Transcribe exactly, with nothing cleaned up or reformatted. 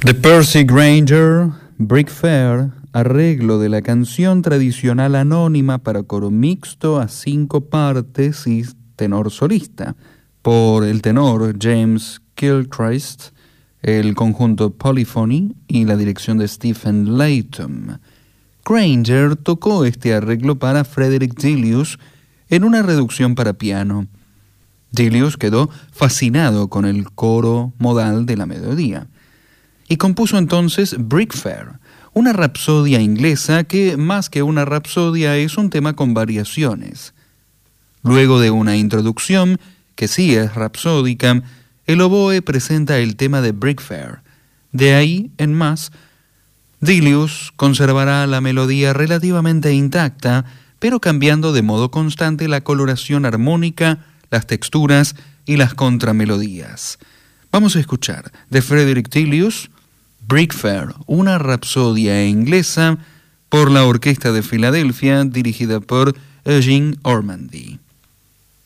De Percy Grainger, Brick Fair, arreglo de la canción tradicional anónima para coro mixto a cinco partes y tenor solista, por el tenor James Gilchrist, el conjunto Polyphony y la dirección de Stephen Layton. Grainger tocó este arreglo para Frederick Delius en una reducción para piano. Delius quedó fascinado con el coro modal de la melodía y compuso entonces Brick Fair, una rapsodia inglesa que, más que una rapsodia, es un tema con variaciones. Luego de una introducción, que sí es rapsódica, el oboe presenta el tema de Brick Fair. De ahí en más, Delius conservará la melodía relativamente intacta, pero cambiando de modo constante la coloración armónica, las texturas y las contramelodías. Vamos a escuchar de Frederick Delius, Brick Fair, una rapsodia inglesa por la Orquesta de Filadelfia dirigida por Eugene Ormandy.